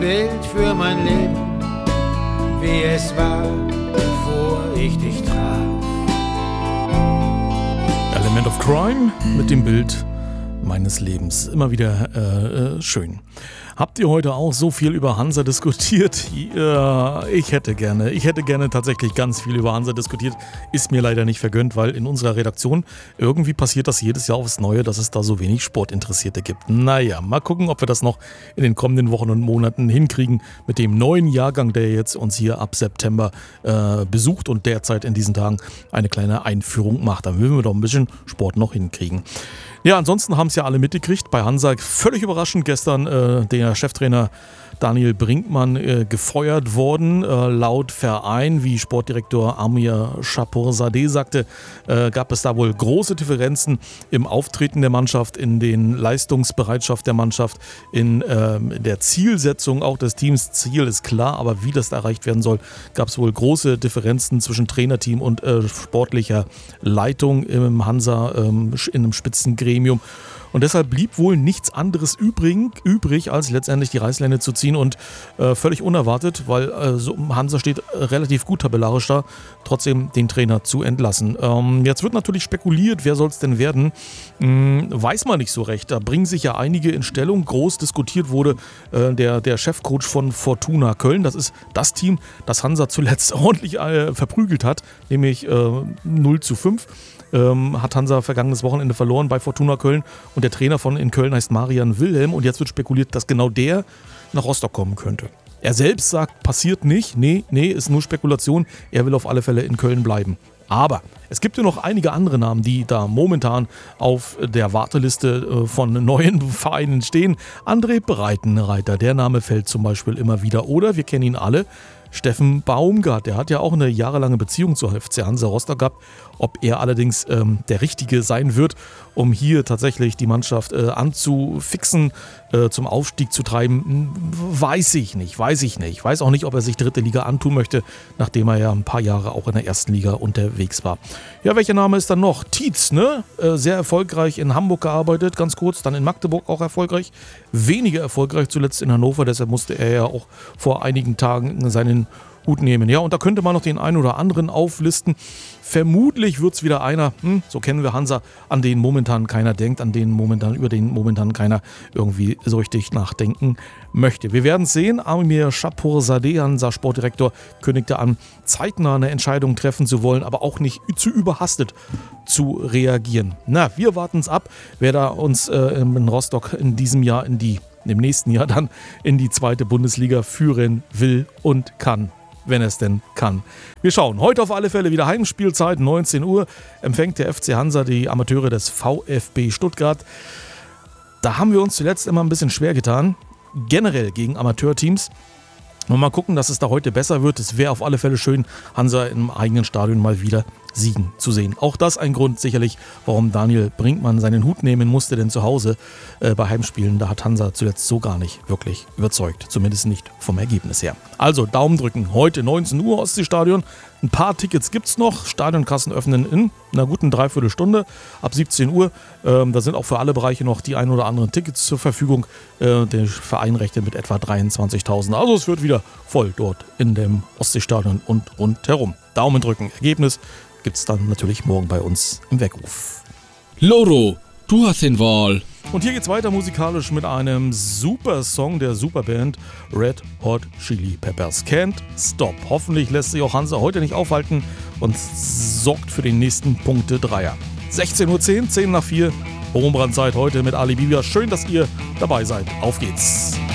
Bild für mein Leben, wie es war, bevor ich dich traf. Element of Crime mit dem Bild meines Lebens. Immer wieder schön. Habt ihr heute auch so viel über Hansa diskutiert? Ja, ich hätte gerne tatsächlich ganz viel über Hansa diskutiert. Ist mir leider nicht vergönnt, weil in unserer Redaktion irgendwie passiert das jedes Jahr aufs Neue, dass es da so wenig Sportinteressierte gibt. Naja, mal gucken, ob wir das noch in den kommenden Wochen und Monaten hinkriegen mit dem neuen Jahrgang, der jetzt uns hier ab September besucht und derzeit in diesen Tagen eine kleine Einführung macht. Dann würden wir doch ein bisschen Sport noch hinkriegen. Ja, ansonsten haben es ja alle mitgekriegt. Bei Hansa völlig überraschend gestern der Cheftrainer Daniel Brinkmann gefeuert worden. Laut Verein, wie Sportdirektor Amir Chaporzadeh sagte, gab es da wohl große Differenzen im Auftreten der Mannschaft, in den Leistungsbereitschaft der Mannschaft, in der Zielsetzung auch des Teams. Ziel ist klar, aber wie das da erreicht werden soll, gab es wohl große Differenzen zwischen Trainerteam und sportlicher Leitung im Hansa, in einem Spitzengremium. Und deshalb blieb wohl nichts anderes übrig, als letztendlich die Reißleine zu ziehen und völlig unerwartet, weil Hansa steht relativ gut tabellarisch da, trotzdem den Trainer zu entlassen. Jetzt wird natürlich spekuliert, wer soll es denn werden? Weiß man nicht so recht. Da bringen sich ja einige in Stellung. Groß diskutiert wurde der Chefcoach von Fortuna Köln. Das ist das Team, das Hansa zuletzt ordentlich verprügelt hat, nämlich 0:5. Hat Hansa vergangenes Wochenende verloren bei Fortuna Köln und der Trainer von in Köln heißt Marian Wilhelm und jetzt wird spekuliert, dass genau der nach Rostock kommen könnte. Er selbst sagt, passiert nicht, nee, ist nur Spekulation, er will auf alle Fälle in Köln bleiben. Aber es gibt ja noch einige andere Namen, die da momentan auf der Warteliste von neuen Vereinen stehen. André Breitenreiter, der Name fällt zum Beispiel immer wieder. Oder, wir kennen ihn alle, Steffen Baumgart, der hat ja auch eine jahrelange Beziehung zur FC Hansa Rostock gehabt. Ob er allerdings der Richtige sein wird, um hier tatsächlich die Mannschaft anzufixen, zum Aufstieg zu treiben, weiß ich nicht. Ich weiß auch nicht, ob er sich dritte Liga antun möchte, nachdem er ja ein paar Jahre auch in der ersten Liga unterwegs war. Ja, welcher Name ist dann noch? Tietz, ne? Sehr erfolgreich in Hamburg gearbeitet, ganz kurz, dann in Magdeburg auch erfolgreich. Weniger erfolgreich zuletzt in Hannover, deshalb musste er ja auch vor einigen Tagen seinen Hut nehmen. Ja, und da könnte man noch den einen oder anderen auflisten. Vermutlich wird es wieder einer, so kennen wir Hansa, über den momentan keiner irgendwie so richtig nachdenken möchte. Wir werden es sehen. Amir Chaporzadeh, Hansa Sportdirektor, kündigte an, zeitnah eine Entscheidung treffen zu wollen, aber auch nicht zu überhastet zu reagieren. Na, wir warten es ab, wer da uns in Rostock in diesem Jahr im nächsten Jahr dann in die zweite Bundesliga führen will und kann. Wenn er es denn kann. Wir schauen. Heute auf alle Fälle wieder Heimspielzeit, 19 Uhr, empfängt der FC Hansa die Amateure des VfB Stuttgart. Da haben wir uns zuletzt immer ein bisschen schwer getan, generell gegen Amateurteams. Und mal gucken, dass es da heute besser wird. Es wäre auf alle Fälle schön, Hansa im eigenen Stadion mal wieder siegen zu sehen. Auch das ein Grund sicherlich, warum Daniel Brinkmann seinen Hut nehmen musste, denn zu Hause bei Heimspielen, da hat Hansa zuletzt so gar nicht wirklich überzeugt. Zumindest nicht vom Ergebnis her. Also Daumen drücken. Heute 19 Uhr Ostseestadion. Ein paar Tickets gibt's noch. Stadionkassen öffnen in einer guten Dreiviertelstunde ab 17 Uhr. Da sind auch für alle Bereiche noch die ein oder anderen Tickets zur Verfügung. Der Verein rechnet mit etwa 23.000. Also es wird wieder voll dort in dem Ostseestadion und rundherum. Daumen drücken. Ergebnis gibt's dann natürlich morgen bei uns im Weckruf. Loro, du hast den Wahl. Und hier geht's weiter musikalisch mit einem super Song der Superband Red Hot Chili Peppers. Can't Stop. Hoffentlich lässt sich auch Hansa heute nicht aufhalten und sorgt für den nächsten Punkte-Dreier. 16:10 Uhr, 10 nach 4. Hohenbrandzeit heute mit Ali Bibia. Schön, dass ihr dabei seid. Auf geht's.